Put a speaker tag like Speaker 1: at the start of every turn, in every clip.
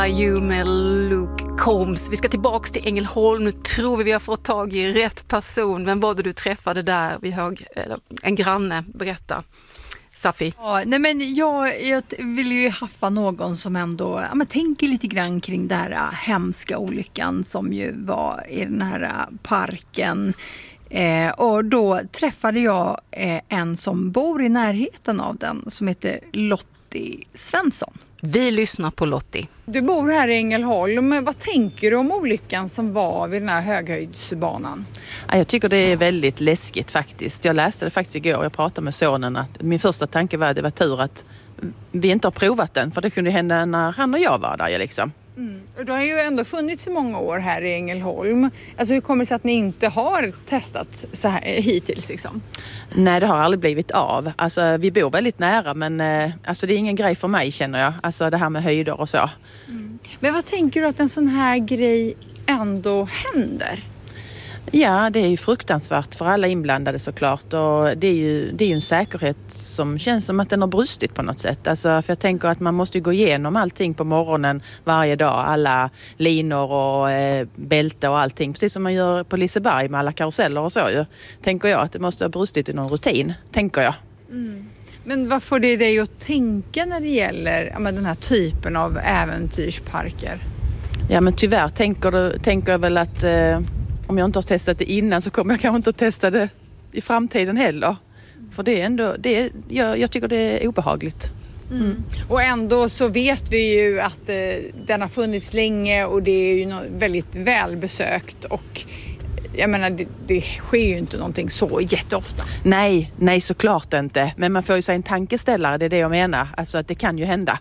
Speaker 1: You med Luke Combs. Vi ska tillbaka till Ängelholm. Nu tror vi har fått tag i rätt person. Vem var det du träffade där vid en granne? Berätta. Safi.
Speaker 2: Ja, nej men jag vill ju haffa någon som ändå tänker lite grann kring den här hemska olyckan som ju var i den här parken. Och då träffade jag en som bor i närheten av den som heter Lottie Svensson.
Speaker 1: Vi lyssnar på Lottie.
Speaker 3: Du bor här i Ängelholm. Vad tänker du om olyckan som var vid den här höghöjdsbanan?
Speaker 4: Jag tycker det är väldigt läskigt faktiskt. Jag läste det faktiskt igår. Jag pratade med sonen att min första tanke var att det var tur att vi inte har provat den. För det kunde hända när han och jag var där liksom.
Speaker 3: Det har ju ändå funnits så många år här i Ängelholm. Alltså hur kommer det sig att ni inte har testat så här hittills liksom?
Speaker 4: Nej, det har aldrig blivit av. Alltså vi bor väldigt nära men alltså, det är ingen grej för mig känner jag. Alltså det här med höjder och så.
Speaker 3: Men vad tänker du att en sån här grej ändå händer?
Speaker 4: Ja, det är ju fruktansvärt för alla inblandade såklart och det är ju en säkerhet som känns som att den har brustit på något sätt. Alltså, för jag tänker att man måste gå igenom allting på morgonen varje dag, alla linor och bälte och allting, precis som man gör på Liseberg med alla karuseller och så ju. Tänker jag att det måste ha brustit i någon rutin, tänker jag.
Speaker 3: Men vad får det dig att tänka när det gäller den här typen av äventyrsparker?
Speaker 4: Ja, men tyvärr tänker jag väl att om jag inte har testat det innan så kommer jag kanske inte att testa det i framtiden heller. För det är ändå, jag tycker det är obehagligt.
Speaker 3: Och ändå så vet vi ju att den har funnits länge och det är ju väldigt välbesökt och jag menar det sker ju inte någonting så jätteofta.
Speaker 4: Nej såklart inte. Men man får ju sig en tankeställare, det är det jag menar. Alltså att det kan ju hända.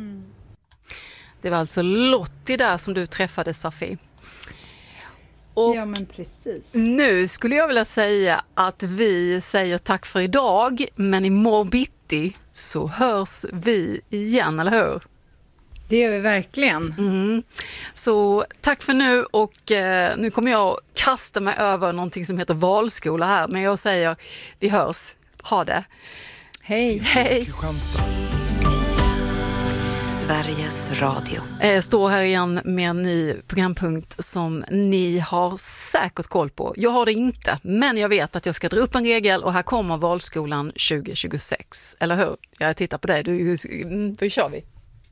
Speaker 1: Det var alltså Lottie där som du träffade, Safi. Och
Speaker 2: ja, men precis.
Speaker 1: Nu skulle jag vilja säga att vi säger tack för idag, men imorgon bitti så hörs vi igen, eller hur?
Speaker 2: Det gör vi verkligen.
Speaker 1: Så tack för nu och nu kommer jag kasta mig över någonting som heter valskola här, men jag säger vi hörs. Ha det.
Speaker 2: Hej.
Speaker 1: Hej.
Speaker 5: Sveriges Radio.
Speaker 1: Jag står här igen med en ny programpunkt som ni har säkert koll på. Jag har det inte, men jag vet att jag ska dra upp en regel och här kommer valskolan 2026. Eller hur? Jag tittar på dig. Då kör vi.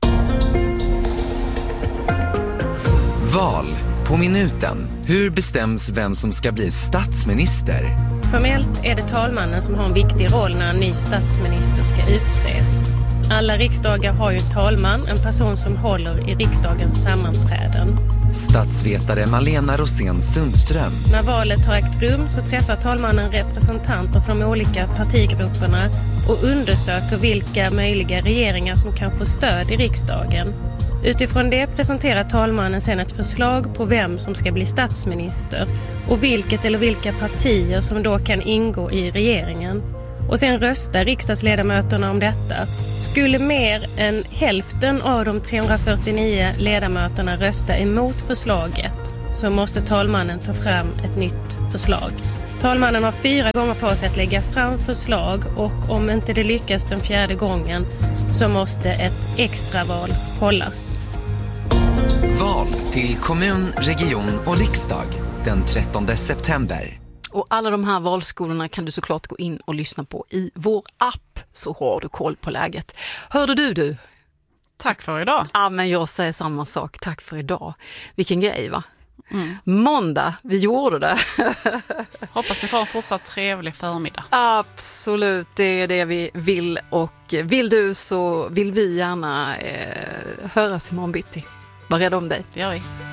Speaker 6: Val på minuten. Hur bestäms vem som ska bli statsminister?
Speaker 7: Formellt är det talmannen som har en viktig roll när en ny statsminister ska utses. Alla riksdagar har ju en talman, en person som håller i riksdagens sammanträden.
Speaker 6: Statsvetare Malena Rosén Sundström.
Speaker 7: När valet har ägt rum så träffar talmannen representanter från de olika partigrupperna och undersöker vilka möjliga regeringar som kan få stöd i riksdagen. Utifrån det presenterar talmannen sedan ett förslag på vem som ska bli statsminister och vilket eller vilka partier som då kan ingå i regeringen. Och sen röstar riksdagsledamöterna om detta. Skulle mer än hälften av de 349 ledamöterna rösta emot förslaget så måste talmannen ta fram ett nytt förslag. Talmannen har 4 gånger på sig att lägga fram förslag och om inte det lyckas den 4:e gången så måste ett extraval hållas.
Speaker 6: Val till kommun, region och riksdag den 13 september.
Speaker 1: Och alla de här valskolorna kan du såklart gå in och lyssna på i vår app så har du koll på läget. Hörde du?
Speaker 8: Tack för idag.
Speaker 1: Ja, men jag säger samma sak. Tack för idag. Vilken grej, va? Måndag, vi gjorde det.
Speaker 8: Hoppas ni får en fortsatt trevlig förmiddag.
Speaker 1: Absolut, det är det vi vill. Och vill du så vill vi gärna höras imorgon bitti. Var rädd om dig.
Speaker 8: Det gör vi.